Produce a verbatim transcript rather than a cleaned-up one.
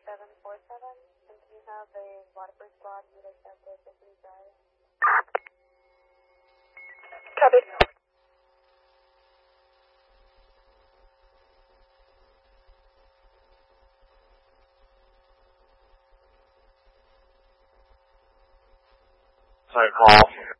seven four seven, and can you have a Waterford squad meet us at the Tiffany Drive? Copy. Sorry, call.